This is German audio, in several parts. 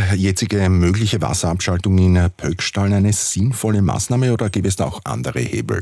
jetzige mögliche Wasserabschaltung in Pöckstall eine sinnvolle Maßnahme oder gibt es da auch andere Hebel?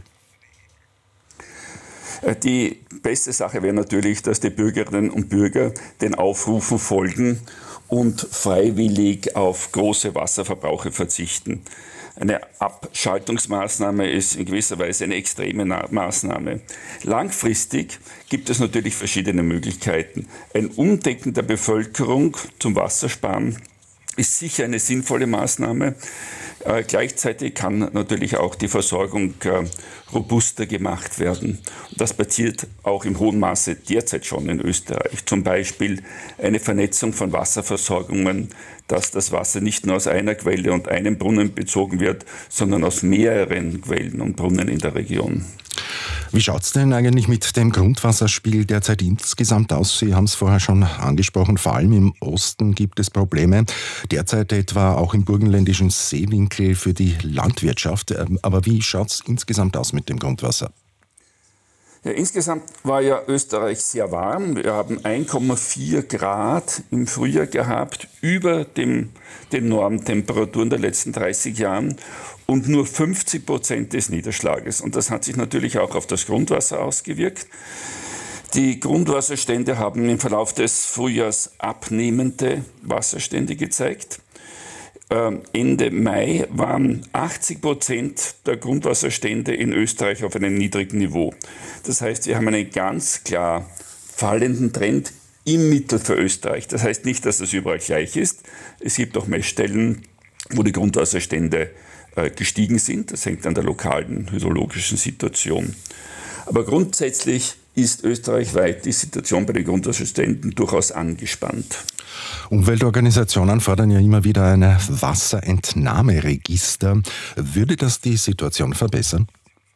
Die beste Sache wäre natürlich, dass die Bürgerinnen und Bürger den Aufrufen folgen und freiwillig auf große Wasserverbrauche verzichten. Eine Abschaltungsmaßnahme ist in gewisser Weise eine extreme Maßnahme. Langfristig gibt es natürlich verschiedene Möglichkeiten. Ein Umdenken der Bevölkerung zum Wassersparen ist sicher eine sinnvolle Maßnahme. Gleichzeitig kann natürlich auch die Versorgung robuster gemacht werden. Das passiert auch im hohen Maße derzeit schon in Österreich. Zum Beispiel eine Vernetzung von Wasserversorgungen, dass das Wasser nicht nur aus einer Quelle und einem Brunnen bezogen wird, sondern aus mehreren Quellen und Brunnen in der Region. Wie schaut es denn eigentlich mit dem Grundwasserspiegel derzeit insgesamt aus? Sie haben es vorher schon angesprochen, vor allem im Osten gibt es Probleme. Derzeit etwa auch im burgenländischen Seewinkel für die Landwirtschaft. Aber wie schaut es insgesamt aus mit dem Grundwasser? Ja, insgesamt war ja Österreich sehr warm. Wir haben 1,4 Grad im Frühjahr gehabt, über den Normtemperaturen der letzten 30 Jahren und nur 50% des Niederschlages. Und das hat sich natürlich auch auf das Grundwasser ausgewirkt. Die Grundwasserstände haben im Verlauf des Frühjahrs abnehmende Wasserstände gezeigt. Ende Mai waren 80% der Grundwasserstände in Österreich auf einem niedrigen Niveau. Das heißt, wir haben einen ganz klar fallenden Trend im Mittel für Österreich. Das heißt nicht, dass das überall gleich ist. Es gibt auch Messstellen, wo die Grundwasserstände gestiegen sind. Das hängt an der lokalen hydrologischen Situation. Aber grundsätzlich ist österreichweit die Situation bei den Grundwasserständen durchaus angespannt. Umweltorganisationen fordern ja immer wieder ein Wasserentnahmeregister. Würde das die Situation verbessern?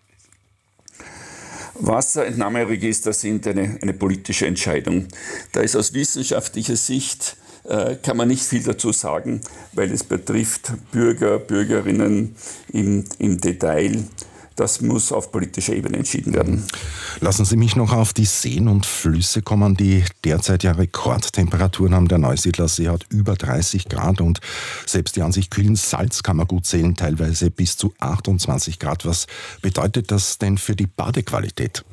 Wasserentnahmeregister sind eine politische Entscheidung. Da ist aus wissenschaftlicher Sicht kann man nicht viel dazu sagen, weil es betrifft Bürger, Bürgerinnen im Detail. Das muss auf politischer Ebene entschieden werden. Lassen Sie mich noch auf die Seen und Flüsse kommen, die derzeit ja Rekordtemperaturen haben. Der Neusiedlersee hat über 30 Grad und selbst die an sich kühlen Salzkammergut zählen teilweise bis zu 28 Grad. Was bedeutet das denn für die Badequalität?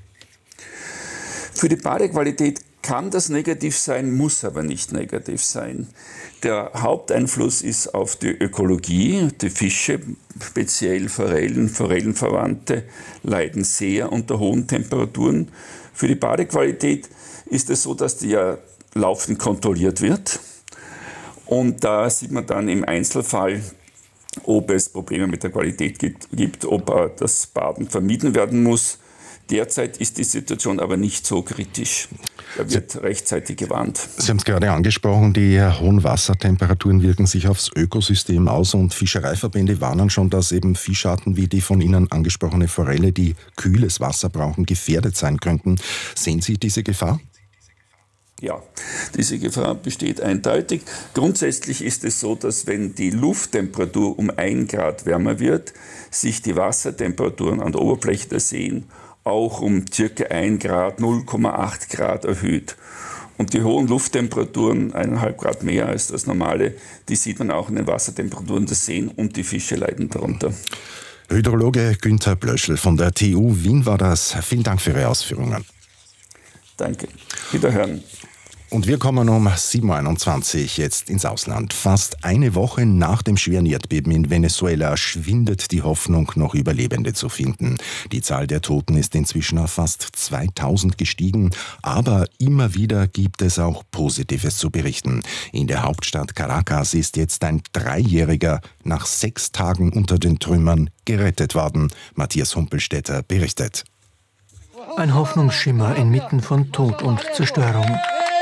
Für die Badequalität kann das negativ sein, muss aber nicht negativ sein. Der Haupteinfluss ist auf die Ökologie. Die Fische, speziell Forellen, Forellenverwandte, leiden sehr unter hohen Temperaturen. Für die Badequalität ist es so, dass die ja laufend kontrolliert wird. Und da sieht man dann im Einzelfall, ob es Probleme mit der Qualität gibt, ob das Baden vermieden werden muss. Derzeit ist die Situation aber nicht so kritisch. Da wird rechtzeitig gewarnt. Sie haben es gerade angesprochen, die hohen Wassertemperaturen wirken sich aufs Ökosystem aus und Fischereiverbände warnen schon, dass eben Fischarten wie die von Ihnen angesprochene Forelle, die kühles Wasser brauchen, gefährdet sein könnten. Sehen Sie diese Gefahr? Ja, diese Gefahr besteht eindeutig. Grundsätzlich ist es so, dass wenn die Lufttemperatur um 1 Grad wärmer wird, sich die Wassertemperaturen an der Oberfläche der Seen auch um ca. 1 Grad, 0,8 Grad erhöht. Und die hohen Lufttemperaturen, 1,5 Grad mehr als das normale, die sieht man auch in den Wassertemperaturen der Seen und die Fische leiden darunter. Hydrologe Günther Blöschl von der TU Wien war das. Vielen Dank für Ihre Ausführungen. Danke. Wiederhören. Und wir kommen um 7.21 Uhr jetzt ins Ausland. Fast eine Woche nach dem schweren Erdbeben in Venezuela schwindet die Hoffnung, noch Überlebende zu finden. Die Zahl der Toten ist inzwischen auf fast 2000 gestiegen. Aber immer wieder gibt es auch Positives zu berichten. In der Hauptstadt Caracas ist jetzt ein 3-Jähriger nach 6 Tagen unter den Trümmern gerettet worden. Matthias Humpelstädter berichtet. Ein Hoffnungsschimmer inmitten von Tod und Zerstörung.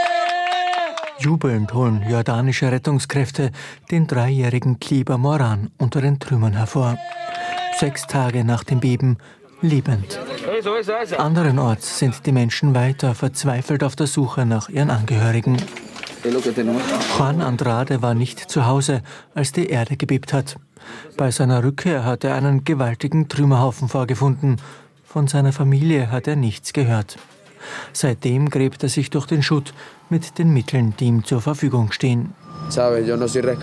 Jubelnd holen jordanische Rettungskräfte den 3-jährigen Kliber Moran unter den Trümmern hervor. 6 Tage nach dem Beben lebend. Anderenorts sind die Menschen weiter verzweifelt auf der Suche nach ihren Angehörigen. Juan Andrade war nicht zu Hause, als die Erde gebebt hat. Bei seiner Rückkehr hat er einen gewaltigen Trümmerhaufen vorgefunden. Von seiner Familie hat er nichts gehört. Seitdem gräbt er sich durch den Schutt mit den Mitteln, die ihm zur Verfügung stehen.